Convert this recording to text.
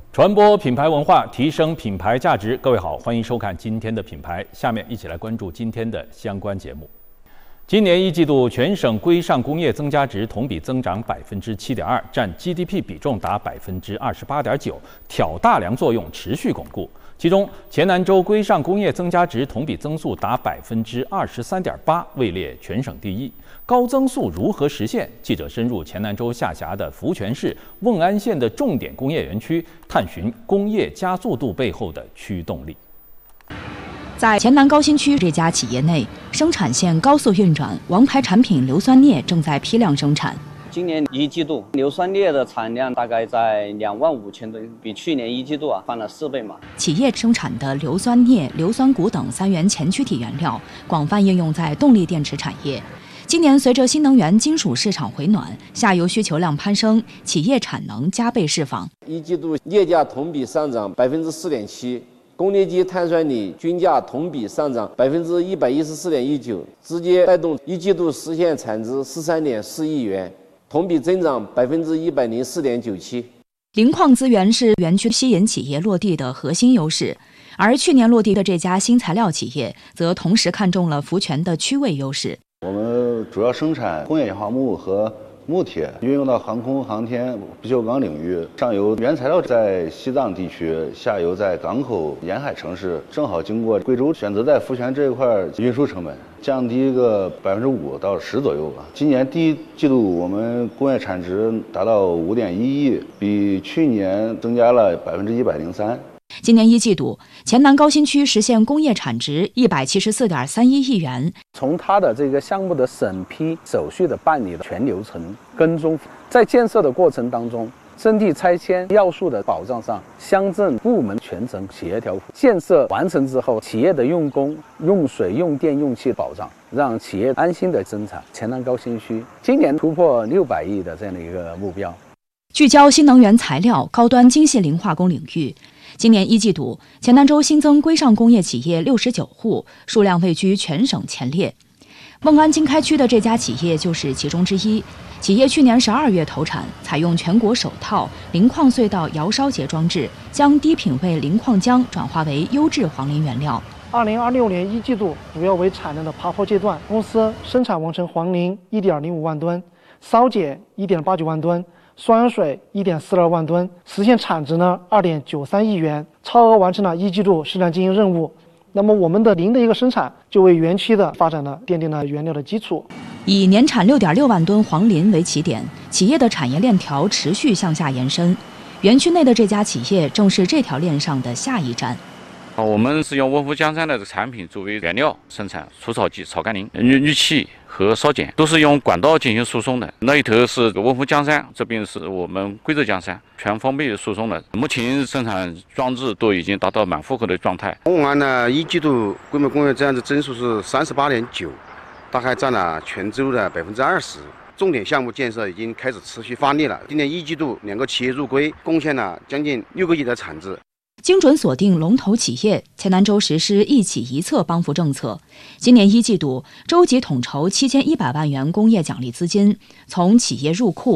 传播品牌文化，提升品牌价值。各位好，欢迎收看今天的品牌。下面一起来关注今天的相关节目。今年一季度，全省规上工业增加值同比增长7.2%，占 GDP 比重达28.9%，挑大梁作用持续巩固。其中，黔南州规上工业增加值同比增速达23.8%，位列全省第一。高增速如何实现？记者深入黔南州下辖的福泉市瓮安县的重点工业园区，探寻工业加速度背后的驱动力。 在黔南高新区这家企业内，生产线高速运转，王牌产品硫酸镍正在批量生产。 今年一季度硫酸镍的产量大概在25000吨，比去年一季度翻了4倍嘛。 企业生产的硫酸镍、硫酸钴等3元前驱体原料广泛应用在动力电池产业。今年随着新能源金属市场回暖，下游需求量攀升，企业产能加倍释放。 一季度镍价同比上涨4.7%。功率级碳酸锂均价同比上涨114.19%，直接带动一季度实现产值13.4亿元，同比增长104.97%。 磷矿资源是园区吸引企业落地的核心优势，而去年落地的这家新材料企业，则同时看中了福泉的区位优势。 我们主要生产工业氧化木和木铁，运用到航空航天、不锈钢领域。上游原材料在西藏地区，下游在港口沿海城市，正好经过贵州，选择在福泉这一块运输成本降低个5%到10%左右吧。今年第一季度我们工业产值达到5.1亿，比去年增加了103%。 今年一季度，黔南高新区实现工业产值174.31亿元。 从它的这个项目的审批手续的办理的全流程跟踪，在建设的过程当中，征地拆迁要素的保障上，乡镇部门全程协调。建设完成之后，企业的用工、用水、用电、用气保障，让企业安心的生产。黔南高新区今年突破600亿的这样的一个目标。 聚焦新能源材料、高端精细磷化工领域。今年一季度，黔南州新增规上工业企业69户，数量位居全省前列。瓮安经开区的这家企业就是其中之一。企业去年12月投产，采用全国首套磷矿隧道窑烧结装置，将低品位磷矿浆转化为优质黄磷原料。 2026年一季度主要为产能的爬坡阶段，公司生产完成黄磷1.05万吨，烧解1.89万吨。双水1.42万吨，实现产值2.93亿元，超额完成了一季度市场经营任务。那么我们的磷的一个生产，就为园区的发展奠定了原料的基础。 以年产6.6万吨黄磷为起点，企业的产业链条持续向下延伸。园区内的这家企业正是这条链上的下一站。 我们是用温湖江山的产品作为原料生产除草剂、草甘磷、氯气和烧碱，都是用管道进行输送的。那一头是温湖江山，这边是我们贵州江山，全方位输送的。目前生产装置都已经达到满负荷的状态。 瓮安呢，一季度规模工业这样的增速是38.9%，大概占了全州的20%。重点项目建设已经开始持续发力了。今年一季度2个企业入规，贡献了将近6个亿的产值。 精准锁定龙头企业，黔南州实施一企一策帮扶政策。今年一季度，州级统筹7100万元工业奖励资金从企业入库